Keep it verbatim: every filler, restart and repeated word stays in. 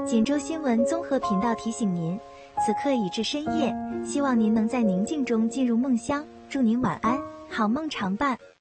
锦州新闻综合频道提醒您，此刻已至深夜，希望您能在宁静中进入梦乡。祝您晚安，好梦常伴。